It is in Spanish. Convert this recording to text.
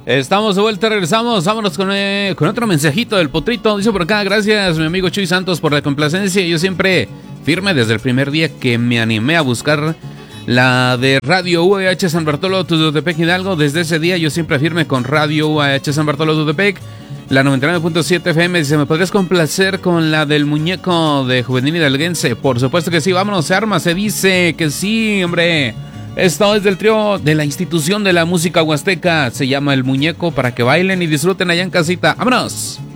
Estamos de vuelta, regresamos. Vámonos con otro mensajito del Potrito. Dice por acá: gracias, mi amigo Chuy Santos, por la complacencia. Yo siempre firme desde el primer día que me animé a buscar la de Radio UAH San Bartolo Tututepec Hidalgo. Desde ese día yo siempre firme con Radio UAH San Bartolo Tututepec, la 99.7 FM. Dice: ¿me podrías complacer con la del muñeco de Juvenil Hidalguense? Por supuesto que sí, vámonos, se arma, se dice que sí, hombre. Esto es del trío de la institución de la música huasteca. Se llama El Muñeco, para que bailen y disfruten allá en casita. ¡Vámonos!